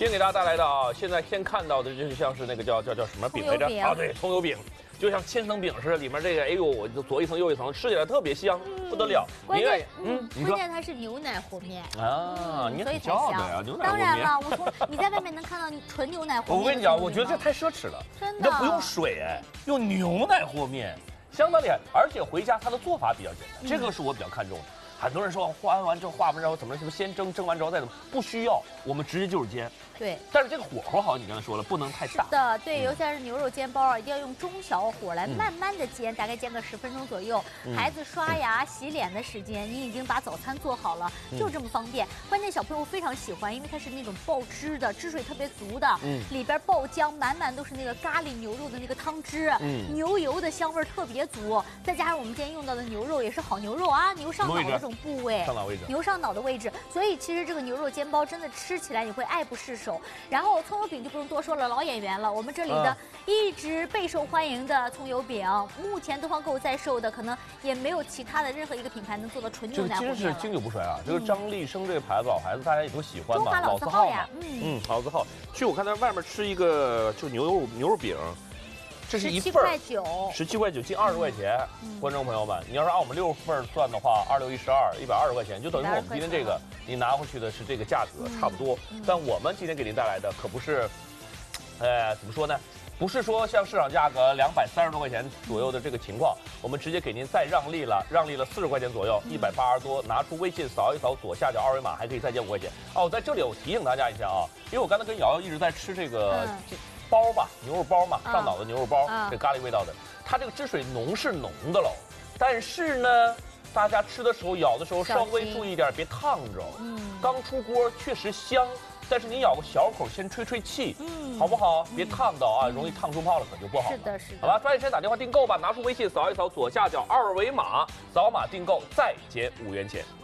今天给大家带来的啊，现在先看到的就像是那个叫什么饼来着？啊，对，葱油饼，就像千层饼似的，里面这个哎呦，左一层右一层，吃起来特别香，不得了。 关键， 关键它是牛奶和面啊，你所以挺骄傲的呀，牛奶和面。 当然了，你在外面能看到纯牛奶和面。 我跟你讲，我觉得这太奢侈了， 真的， 你不用水哎，用牛奶和面，相当厉害，而且回家它的做法比较简单，这个是我比较看重的。很多人说化完之后化完之后怎么先蒸，蒸完之后再怎么，不需要，我们直接就是煎。 对， 但是这个火候好，你刚才说了，不能太大。 是的，对，尤其是牛肉煎包啊，一定要用中小火来慢慢的煎，大概煎个10分钟左右。孩子刷牙、洗脸的时间，你已经把早餐做好了，就这么方便。关键小朋友非常喜欢，因为它是那种爆汁的，汁水特别足的，里边爆浆，满满都是那个咖喱牛肉的那个汤汁，牛油的香味特别足，再加上我们今天用到的牛肉也是好牛肉啊，牛上脑的这种部位，牛上脑的位置，所以其实这个牛肉煎包真的吃起来你会爱不释手。然后葱油饼就不用多说了，老演员了。我们这里的一直备受欢迎的葱油饼，目前东方购物在售的可能也没有其他的任何一个品牌能做到纯牛奶和面了。 这真是经久不衰啊！这个张立生这个牌子，老牌子大家也都喜欢嘛， 老字号呀， 老字号。去我看在外面吃一个就牛肉饼。这是一份，17块9，近20块钱。观众朋友们，你要是按我们6份算的话，26、12， 120块钱，就等于我们今天这个你拿回去的是这个价格差不多。但我们今天给您带来的可不是，怎么说呢？不是说像市场价格230多块钱左右的这个情况，我们直接给您再让利了40块钱左右，180多，拿出微信扫一扫左下角二维码，还可以再减5块钱。哦，在这里我提醒大家一下啊，因为我刚才跟瑶瑶一直在吃这个。包吧，牛肉包嘛，上脑的牛肉包，这咖喱味道的，它这个汁水浓是浓的喽，但是呢，大家吃的时候咬的时候稍微注意一点，别烫着。刚出锅确实香，但是您咬个小口，先吹气，好不好？别烫到啊，容易烫出泡了，可就不好了。 是的，是的。 好吧，抓紧时间打电话订购吧，拿出微信扫一扫左下角二维码，扫码订购再减5元钱。